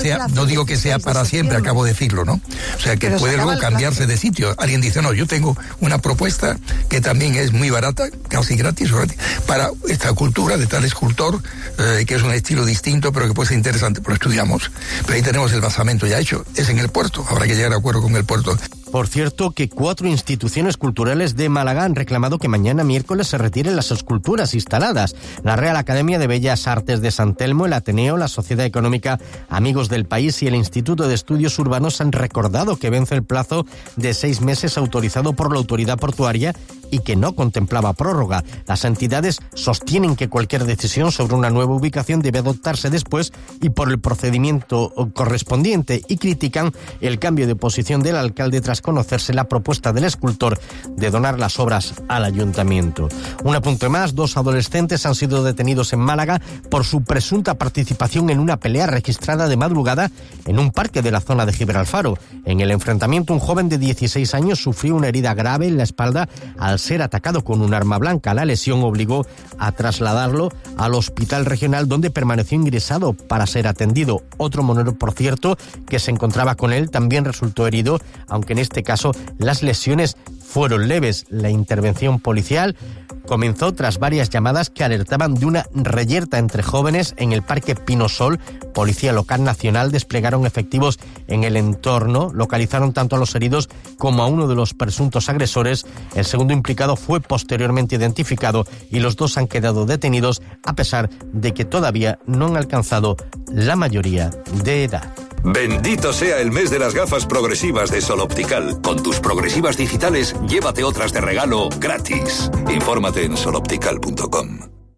No digo que sea para siempre, acabo de decirlo, ¿no? O sea, que puede luego cambiarse de sitio. Alguien dice, no, yo tengo una propuesta que también es muy barata, casi gratis, para esta cultura de tal escultor, que es un estilo distinto, pero que puede ser interesante, pues lo estudiamos. Pero ahí tenemos el basamento ya hecho. Es en el puerto, habrá que llegar a acuerdo con el puerto. Por cierto, que 4 instituciones culturales de Málaga han reclamado que mañana miércoles se retiren las esculturas instaladas. La Real Academia de Bellas Artes de San Telmo, el Ateneo, la Sociedad Económica Amigos del País y el Instituto de Estudios Urbanos han recordado que vence el plazo de 6 meses autorizado por la autoridad portuaria y que no contemplaba prórroga. Las entidades sostienen que cualquier decisión sobre una nueva ubicación debe adoptarse después y por el procedimiento correspondiente y critican el cambio de posición del alcalde tras conocerse la propuesta del escultor de donar las obras al ayuntamiento. Un apunte más, 2 adolescentes han sido detenidos en Málaga por su presunta participación en una pelea registrada de madrugada en un parque de la zona de Gibralfaro. En el enfrentamiento, un joven de 16 años sufrió una herida grave en la espalda al ser atacado con un arma blanca. La lesión obligó a trasladarlo al hospital regional, donde permaneció ingresado para ser atendido. Otro menor, por cierto, que se encontraba con él, también resultó herido, aunque en este caso las lesiones fueron leves. La intervención policial comenzó tras varias llamadas que alertaban de una reyerta entre jóvenes en el Parque Pinosol. Policía Local Nacional desplegaron efectivos en el entorno, localizaron tanto a los heridos como a uno de los presuntos agresores. El segundo implicado fue posteriormente identificado y los 2 han quedado detenidos a pesar de que todavía no han alcanzado la mayoría de edad. Bendito sea el mes de las gafas progresivas de Sol Optical. Con tus progresivas digitales, llévate otras de regalo gratis. Infórmate en soloptical.com.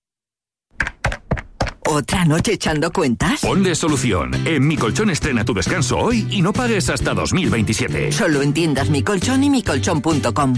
¿Otra noche echando cuentas? Ponle solución. En Mi Colchón estrena tu descanso hoy y no pagues hasta 2027. Solo en tiendas Mi Colchón y micolchón.com.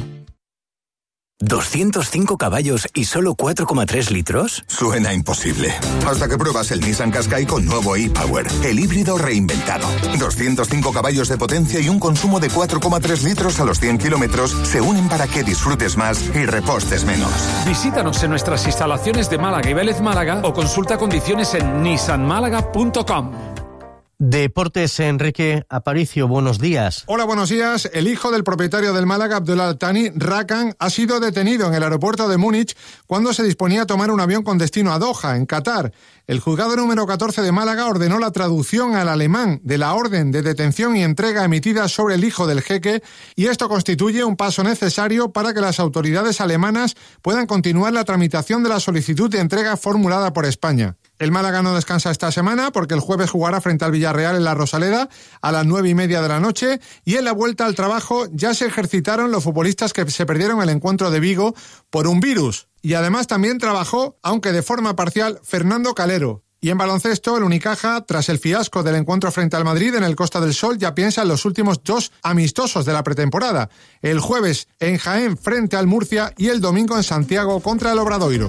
205 caballos y solo 4,3 litros. Suena imposible. Hasta que pruebas el Nissan Qashqai con nuevo e-Power, el híbrido reinventado. 205 caballos de potencia y un consumo de 4,3 litros a los 100 kilómetros se unen para que disfrutes más y repostes menos. Visítanos en nuestras instalaciones de Málaga y Vélez Málaga o consulta condiciones en nissanmálaga.com. Deportes, Enrique Aparicio, buenos días. Hola, buenos días. El hijo del propietario del Málaga, Abdullah Al-Thani, Rakan, ha sido detenido en el aeropuerto de Múnich cuando se disponía a tomar un avión con destino a Doha, en Qatar. El juzgado número 14 de Málaga ordenó la traducción al alemán de la orden de detención y entrega emitida sobre el hijo del jeque, y esto constituye un paso necesario para que las autoridades alemanas puedan continuar la tramitación de la solicitud de entrega formulada por España. El Málaga no descansa esta semana porque el jueves jugará frente al Villarreal en la Rosaleda a las 9:30 de la noche, y en la vuelta al trabajo ya se ejercitaron los futbolistas que se perdieron el encuentro de Vigo por un virus. Y además también trabajó, aunque de forma parcial, Fernando Calero. Y en baloncesto, el Unicaja, tras el fiasco del encuentro frente al Madrid en el Costa del Sol, ya piensa en los últimos 2 amistosos de la pretemporada. El jueves en Jaén frente al Murcia y el domingo en Santiago contra el Obradoiro.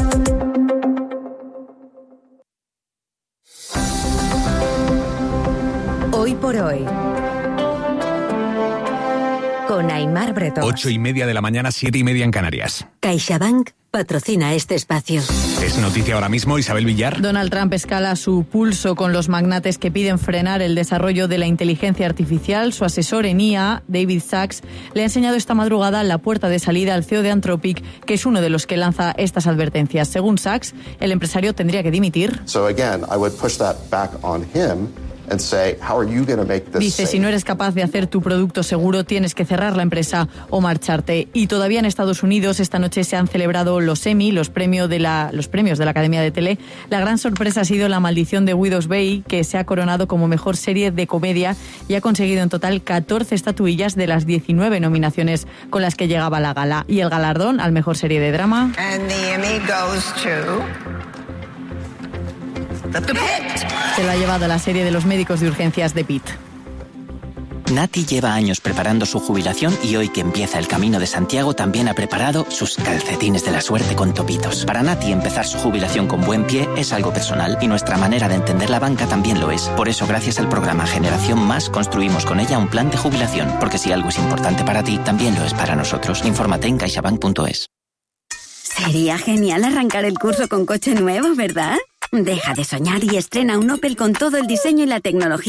Hoy por hoy, con Aimar Bretón. 8:30 de la mañana, 7:30 en Canarias. CaixaBank patrocina este espacio. Es noticia ahora mismo, Isabel Villar. Donald Trump escala su pulso con los magnates que piden frenar el desarrollo de la inteligencia artificial. Su asesor en IA, David Sachs, le ha enseñado esta madrugada la puerta de salida al CEO de Anthropic, que es uno de los que lanza estas advertencias. Según Sachs, el empresario tendría que dimitir. Dice, si no eres capaz de hacer tu producto seguro, tienes que cerrar la empresa o marcharte. Y todavía en Estados Unidos, esta noche se han celebrado los Emmy, los premios de la Academia de Tele. La gran sorpresa ha sido La maldición de Widow's Bay, que se ha coronado como mejor serie de comedia y ha conseguido en total 14 estatuillas de las 19 nominaciones con las que llegaba a la gala. Y el galardón al mejor serie de drama. And the Emmy goes to... Se lo ha llevado la serie de los médicos de urgencias de Pitt. Nati lleva años preparando su jubilación y hoy que empieza el Camino de Santiago también ha preparado sus calcetines de la suerte con topitos. Para Nati empezar su jubilación con buen pie es algo personal y nuestra manera de entender la banca también lo es. Por eso, gracias al programa Generación Más, construimos con ella un plan de jubilación. Porque si algo es importante para ti, también lo es para nosotros. Infórmate en caixabank.es. Sería genial arrancar el curso con coche nuevo, ¿verdad? Deja de soñar y estrena un Opel con todo el diseño y la tecnología